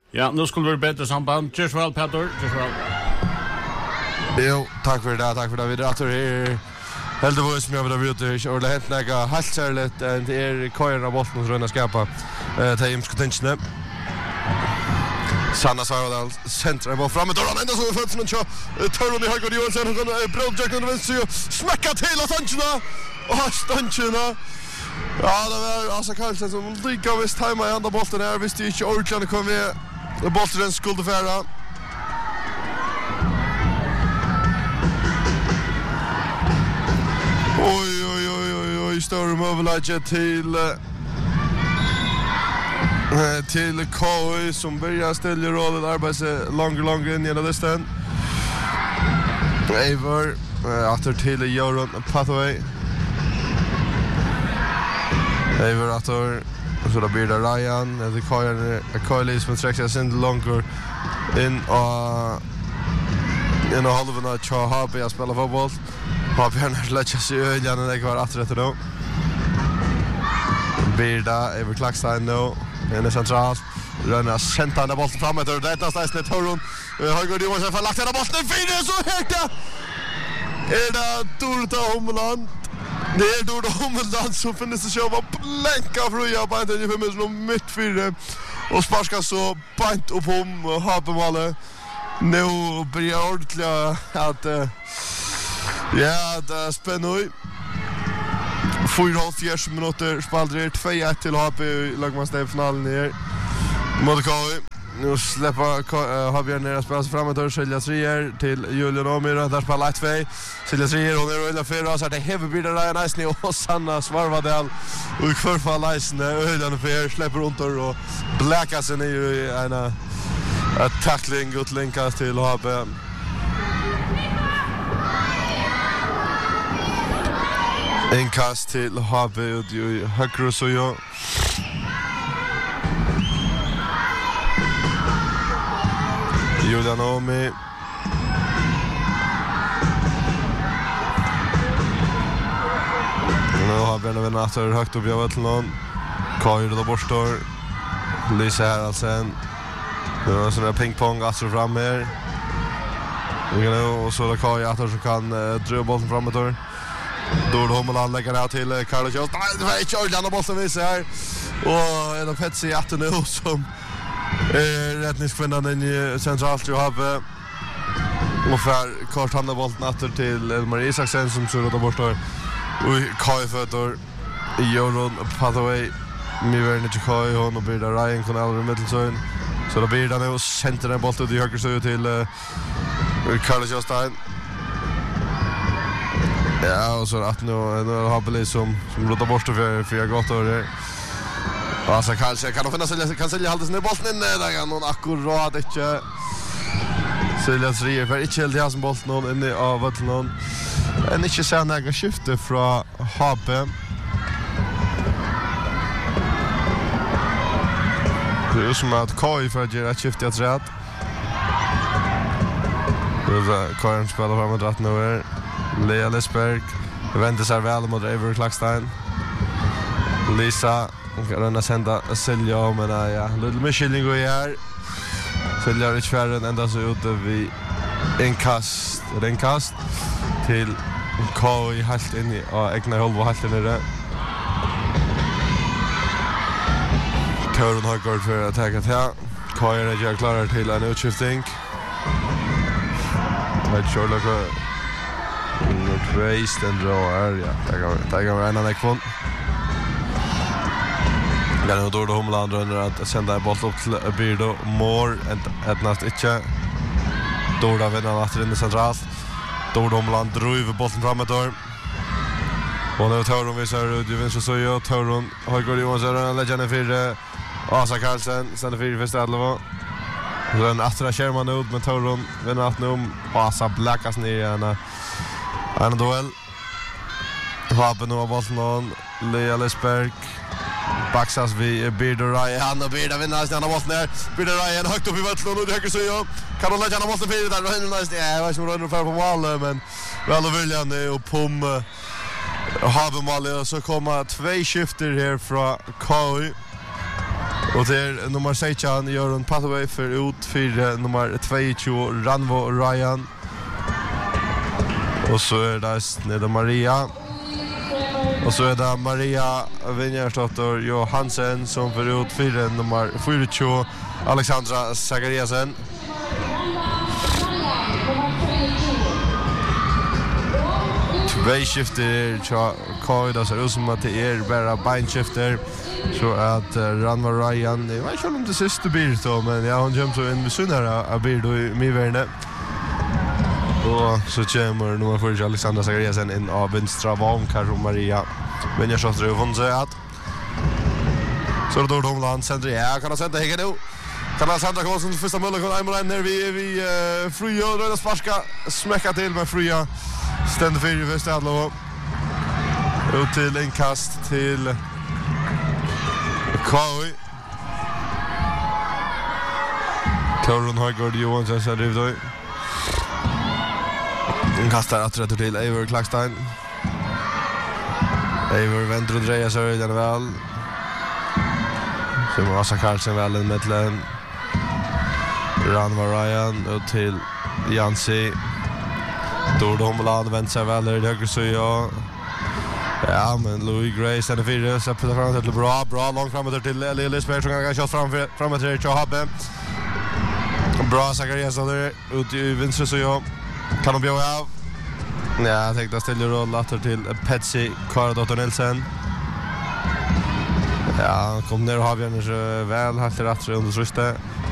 Ja, nu skulle vi bättre samband. Just väl, Peter. Just väl. Jo, tack för det. Vi drar här. Heldigvis som jag vill ha brutit och det har hänt några helt särskilt det kören av bollen som rönnar skapa till imskotenskene. Sanna Sarvadal centrar boll framåt och han ända så för från Törron i höger och Johansson och Brodjack under vänster smäcka till Astanchina och Stanchina. Ja, det var Asa Karlsson som lika visst hemma i andra bollen här visst inte ordentligt kom med bollen skulle färra. Oj, stor mobilage till KI som börjar ställa rollen arbeta långt in genom listan. Eivor åter till Joran Pathway. Eivor åter så då blir det Ryan det KI som sträcker sig långt in och halvan av Chahabi att spela fotboll. Har Björn lägger sig i ögonen när det går att rätta då. Birda över Klackstein nu. Den är centralt. Rönnar sentar den bollen framåt och det är nästan Torron. Höger Johansson får lagt den bollen fint så högt. Är det Dorta Homland? Det är Dorta Homland som finns det själva blänka fröja på inte för mig som mitt fyra och sparska så bant upp om Hapemålet. Nu börjar ordentligt att ja, det är spännande. 4,5 minuter spaldrer 2-1 till HP i lagmanstevfinalen här. Mot KI. Nu släpper Javier ner och spelar sig framåt och Silja Trier till Julian Omyra. Där spelar 1-2. Silja Trier hon är öjla 4 så det heavy blir Ryan Eisne och Sanna Svarvadal. Och kvarfall Eisne öjlan 4 släpper runt och bläckar sig ner i en tackling och länkas till HP. En kast till HB ut i högre så jag. Julian Omi. Nu har Benjamin Natter högt upp i vattnet. Kajer då borstår. Lisa här alltså. Det var sån där pingpong att fram här. Och så är det Kajer som kan dra bollen framåt då. Då Homland lägger ner till Carlos Jost. Nej, det var inte ordentligt bollen visar här. Och en av Petsi att nu som räddningskvinnan i centralt ju har och för kort handlar bollen åter till Marie Isaksen som surrar där borta. Och Kai fötter Joron Pathway. Miverni Kai hon och blir Ryan Connell i mittelsön. Så då blir det nu center den bollen till höger så till Carlos Jostein. Ja, och så att nu har Belly som låter bort för jag gått över. Alltså kanske kan sälja halda ner bollen in där kan någon akkurat inte. Sälja Trier för inte helt jag som bollen inne av vattnet. En inte så några skifte från HB. Det är som att Kai för att göra ett skifte att rätt. Karin spelar framåt rätt nu. Lea Lesberg vänder sig väl mot Eivor Klackstein. Lisa kan sända Silja men ja, lite misskyllning går här. Silja är färren ända så ute vid en kast till Kai helt in i egna håll och helt in i det. Törron har gått för att attacka här. Kai är ju klar till en utskiftning. Med Sherlock Northwest and draw ja. Där går en annan kvon. Där då Homland under att sända en boll upp till Birdo more and näst inte. Då där vinner åter in i centralt. Då Homland driver bollen framåt då. Och nu Törron visar du vinner så jag Törron har går Johansson lägger för Asa Karlsson sen för första halva. Den Astra Sherman ut med Törron vinner att nu Asa blackas ner en duell. Har nu bollen någon Lea Lesberg. Baxas vi Birdo Ryan och Birda vinner nästan bollen där. Birdo Ryan högt upp i vattnet och det höger så jag. Kan hon lägga bollen för där och hinner nästan. Jag vet inte om hon rör på mål men väl och viljan är upp om Havemål och så kommer 2 skifter här från KI. Och det nummer 16 gör en pathway för ut för nummer 22 Ranvo Ryan. Och så är det Maria. Och så är det Maria Vinjarsdotter Johansen som för ut för nummer 42 Alexandra Zachariasen. Två skifter Kajda ser ut som att det är bara beinskifter. Så att Ranva Ryan, jag vet inte om det sista blir så, men ja, hon kommer så in vid sunnare av blir då i midvärne. Och så kommer nummer 4 Alexandra Zachariasen in av vänstra vagn, Karo Maria. Men jag skjuter hon så att så då Domland sänder jag kan sätta hega nu. Kan han sända Karlsson första målet kan Emil när vi Frya röda sparska smäcka till med Frya. Ständer för i första halvlek. Ut till en kast till Koi. Torun Höjgård Johansson ser ut då. En kastar att rätta till Eivor Klackstein. Eivor vänder och drejer sig den väl. Så Asa Karlsson väl in mittlen. Ranva Ryan ut till Jansi. Dord Homland vänder sig väl i höger så ja, men Louis Gray ständer fyra, släpper fram till bra långt framåt till Lisberg som kan köra framåt till Chohabbe. Bra Zacharias där ut i vänster så kan de bjöa av. Ja, jag tänkte att ställa roll åter till Petsy Karadotter Nilsen. Ja, kom ner och avgörande så väl halvt rätt under sista.